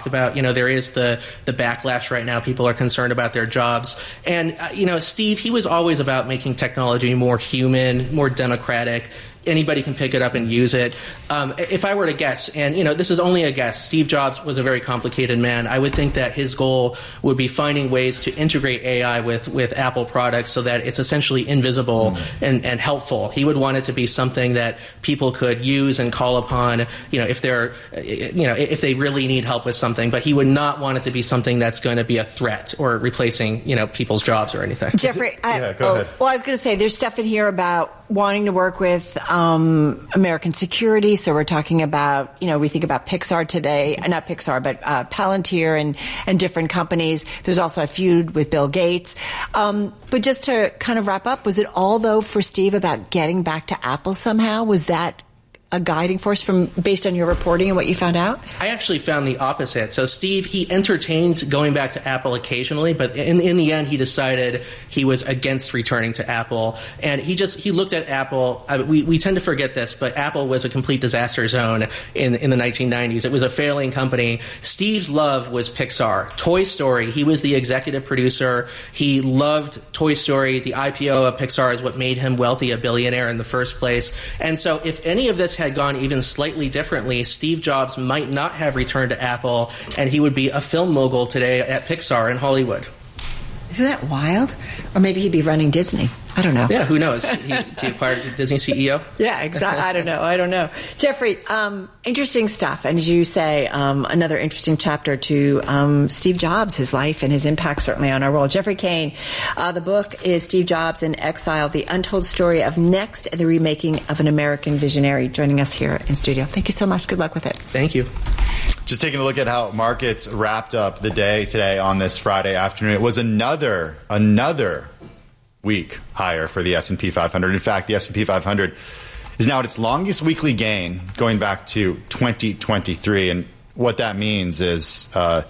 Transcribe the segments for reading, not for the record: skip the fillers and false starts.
talked about. There is the backlash right now. People are concerned about their jobs. And, Steve, he was always about making technology more human, more democratic. Anybody can pick it up and use it. If I were to guess, and this is only a guess, Steve Jobs was a very complicated man. I would think that his goal would be finding ways to integrate AI with Apple products so that it's essentially invisible and helpful. He would want it to be something that people could use and call upon, if they really need help with something. But he would not want it to be something that's going to be a threat or replacing, people's jobs or anything. Jeffrey, go ahead. Well, I was going to say there's stuff in here about wanting to work with American security. So we're talking about, we think about Pixar today, not Pixar, but Palantir and different companies. There's also a feud with Bill Gates. But just to kind of wrap up, was it all, though, for Steve about getting back to Apple somehow? Was that a guiding force based on your reporting and what you found out? I actually found the opposite. So Steve, he entertained going back to Apple occasionally, but in the end, he decided he was against returning to Apple. And he looked at Apple. We tend to forget this, but Apple was a complete disaster zone in the 1990s. It was a failing company. Steve's love was Pixar. Toy Story, he was the executive producer. He loved Toy Story. The IPO of Pixar is what made him wealthy, a billionaire in the first place. And so if any of this had gone even slightly differently, Steve Jobs might not have returned to Apple, and he would be a film mogul today at Pixar in Hollywood. Isn't that wild? Or maybe he'd be running Disney. I don't know. Yeah, who knows? He acquired Disney CEO. Yeah, exactly. I don't know. Jeffrey, interesting stuff. And as you say, another interesting chapter to Steve Jobs, his life and his impact certainly on our world. Jeffrey Kane, the book is Steve Jobs in Exile, The Untold Story of Next, the Remaking of an American Visionary, joining us here in studio. Thank you so much. Good luck with it. Thank you. Just taking a look at how markets wrapped up the day today on this Friday afternoon. It was another week higher for the S&P 500. In fact, the S&P 500 is now at its longest weekly gain going back to 2023. And what that means is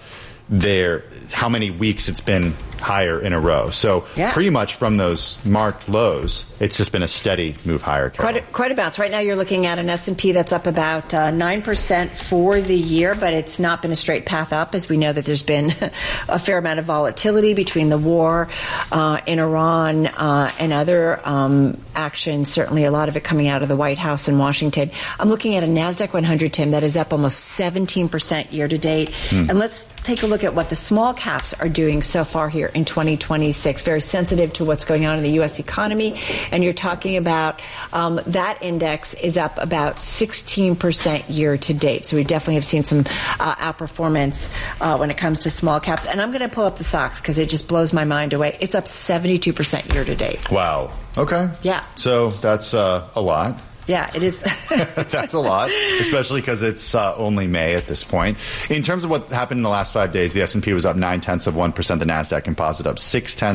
how many weeks it's been higher in a row. So pretty much from those marked lows, it's just been a steady move higher. Quite a bounce. Right now you're looking at an S&P that's up about 9% for the year, but it's not been a straight path up, as we know that there's been a fair amount of volatility between the war in Iran and other actions, certainly a lot of it coming out of the White House in Washington. I'm looking at a NASDAQ 100, Tim, that is up almost 17% year to date. And let's take a look at what the small caps are doing so far here in 2026. Very sensitive to what's going on in the U.S. economy. And you're talking about that index is up about 16% year to date. So we definitely have seen some outperformance when it comes to small caps. And I'm going to pull up the stocks because it just blows my mind away. It's up 72% year to date. Wow. Okay. Yeah. So that's a lot. Yeah, it is. That's a lot, especially because it's only May at this point. In terms of what happened in the last 5 days, the S&P was up 0.9%, the NASDAQ Composite up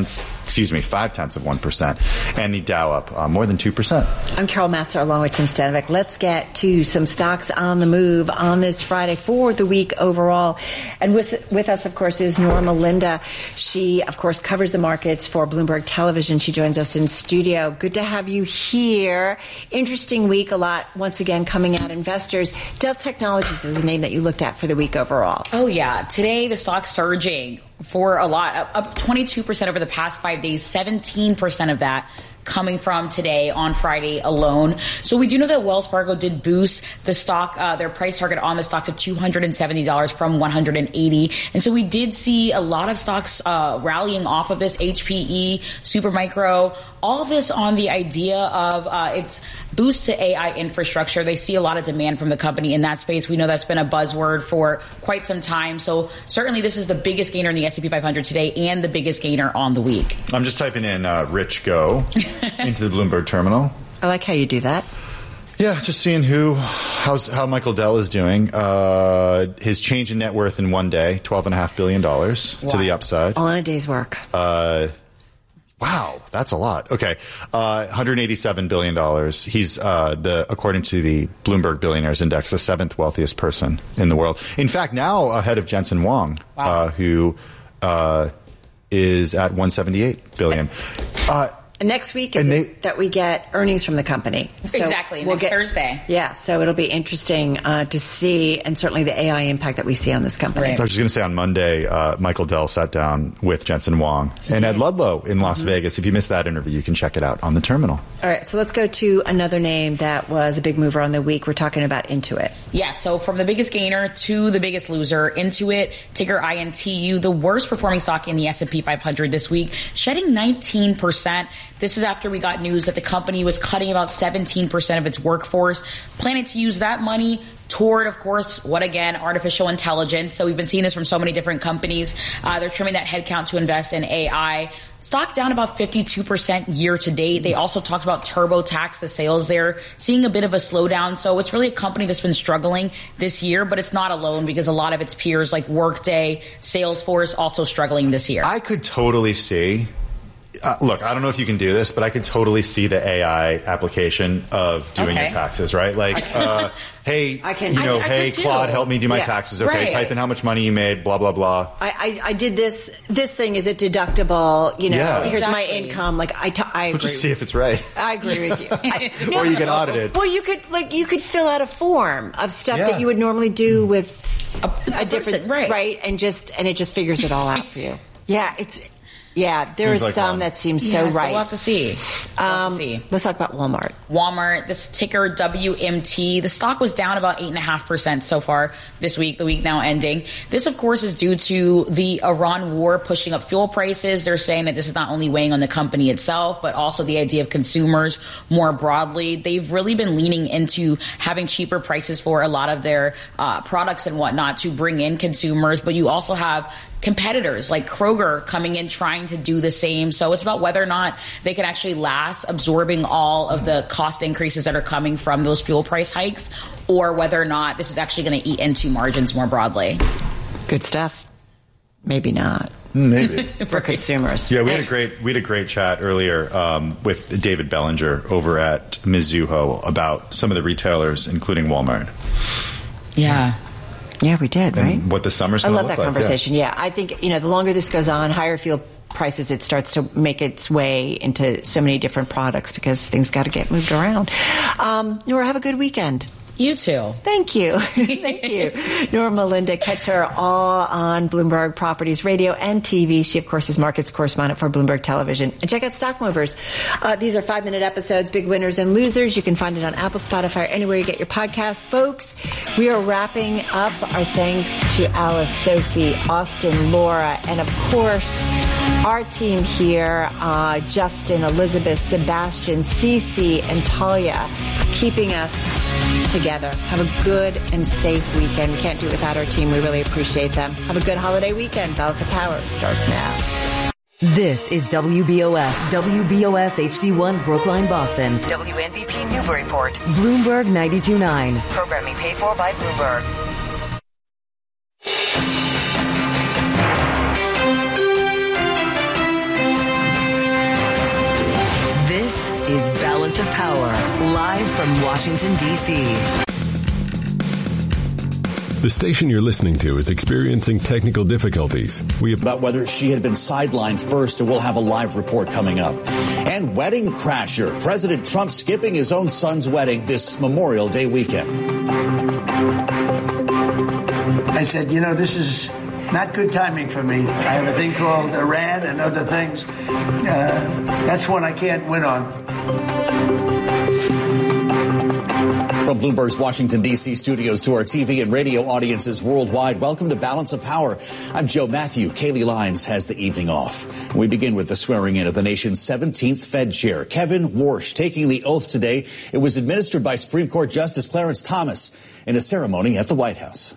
0.5%, and the Dow up more than 2%. I'm Carol Master along with Tim Stanovic. Let's get to some stocks on the move on this Friday for the week overall. And with us, of course, is Norma Linda. She, of course, covers the markets for Bloomberg Television. She joins us in studio. Good to have you here. Interesting week, a lot once again coming at investors. Dell Technologies is a name that you looked at for the week overall. Oh yeah, today the stock's surging for a lot, up 22% over the past 5 days, 17% of that coming from today on Friday alone. So we do know that Wells Fargo did boost the stock, their price target on the stock to $270 from $180. And so we did see a lot of stocks rallying off of this, HPE, Supermicro, all this on the idea of its boost to AI infrastructure. They see a lot of demand from the company in that space. We know that's been a buzzword for quite some time. So certainly this is the biggest gainer in the S&P 500 today and the biggest gainer on the week. I'm just typing in Rich Go into the Bloomberg terminal. I like how you do that. Yeah, just seeing how Michael Dell is doing. His change in net worth in 1 day, $12.5 billion to the upside. All in a day's work. Wow, that's a lot. Okay, $187 billion. He's according to the Bloomberg Billionaires Index, the 7th wealthiest person in the world. In fact, now ahead of Jensen Huang, who is at $178 billion. Next week is that we get earnings from the company. So exactly, next Thursday. Yeah, so it'll be interesting to see, and certainly the AI impact that we see on this company. Right. I was just going to say on Monday, Michael Dell sat down with Jensen Huang and Ed Ludlow in Las Vegas. If you missed that interview, you can check it out on the terminal. All right, so let's go to another name that was a big mover on the week. We're talking about Intuit. Yeah, so from the biggest gainer to the biggest loser, Intuit, ticker INTU, the worst performing stock in the S&P 500 this week, shedding 19%. This is after we got news that the company was cutting about 17% of its workforce, planning to use that money toward, of course, what again, artificial intelligence. So we've been seeing this from so many different companies. They're trimming that headcount to invest in AI. Stock down about 52% year to date. They also talked about TurboTax, the sales there, seeing a bit of a slowdown. So it's really a company that's been struggling this year, but it's not alone because a lot of its peers like Workday, Salesforce also struggling this year. I could totally see. Look, I don't know if you can do this, but I could totally see the AI application of doing your taxes, right? Like, hey, hey, Claude, help me do my taxes. Okay, right. Type in how much money you made, blah, blah, blah. I did this thing. Is it deductible? Here's my income. Like, I agree. We'll just see if it's right. I agree with you. Or you get audited. Well, you could fill out a form of stuff that you would normally do with a different, right? And it just figures it all out for you. Yeah, there is some that seems so right. We'll have to see. Let's talk about Walmart. Walmart, this ticker WMT, the stock was down about 8.5% so far this week, the week now ending. This, of course, is due to the Iran war pushing up fuel prices. They're saying that this is not only weighing on the company itself, but also the idea of consumers more broadly. They've really been leaning into having cheaper prices for a lot of their products and whatnot to bring in consumers. But you also have competitors like Kroger coming in trying to do the same. So it's about whether or not they can actually last absorbing all of the cost increases that are coming from those fuel price hikes, or whether or not this is actually going to eat into margins more broadly. Good stuff. Maybe not. Maybe. For consumers. Yeah, we had a great chat earlier with David Bellinger over at Mizuho about some of the retailers, including Walmart. Yeah. Yeah, we did, right? And what the summer's going to look like. I love that conversation. Yeah, I think, the longer this goes on, higher fuel prices, it starts to make its way into so many different products because things got to get moved around. Nora, have a good weekend. You too. Thank you. Thank you. Nora Melinda, catch her all on Bloomberg Properties Radio and TV. She, of course, is markets correspondent for Bloomberg Television. And check out Stock Movers. These are 5-minute episodes, big winners and losers. You can find it on Apple, Spotify, or anywhere you get your podcast. Folks, we are wrapping up. Our thanks to Alice, Sophie, Austin, Laura, and, of course, our team here, Justin, Elizabeth, Sebastian, Cece, and Talia, keeping us together. Have a good and safe weekend. We can't do it without our team. We really appreciate them. Have a good holiday weekend. Balance of Power starts now. This is WBOS HD1 Brookline, Boston. WNBP Newburyport. Bloomberg 92.9. Programming paid for by Bloomberg. This is Balance of Power, live from Washington, D.C. The station you're listening to is experiencing technical difficulties. About whether she had been sidelined first, and we'll have a live report coming up. And wedding crasher, President Trump skipping his own son's wedding this Memorial Day weekend. I said, this is not good timing for me. I have a thing called Iran and other things. That's one I can't win on. From Bloomberg's Washington, D.C. studios to our TV and radio audiences worldwide, welcome to Balance of Power. I'm Joe Matthew. Kaylee Lyons has the evening off. We begin with the swearing in of the nation's 17th Fed chair, Kevin Warsh, taking the oath today. It was administered by Supreme Court Justice Clarence Thomas in a ceremony at the White House.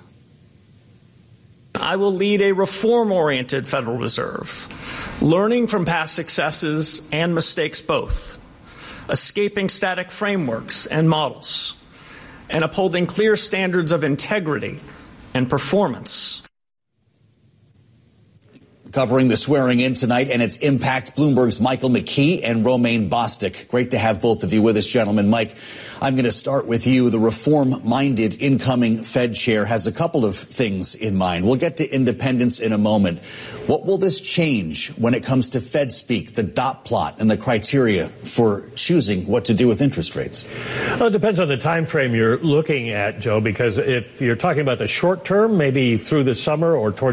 I will lead a reform-oriented Federal Reserve, learning from past successes and mistakes both, escaping static frameworks and models, and upholding clear standards of integrity and performance. covering the swearing in tonight and its impact. Bloomberg's Michael McKee and Romaine Bostick. Great to have both of you with us, gentlemen. Mike, I'm going to start with you. The reform-minded incoming Fed chair has a couple of things in mind. We'll get to independence in a moment. What will this change when it comes to Fed speak, the dot plot, and the criteria for choosing what to do with interest rates? Well, it depends on the time frame you're looking at, Joe, because if you're talking about the short term, maybe through the summer or towards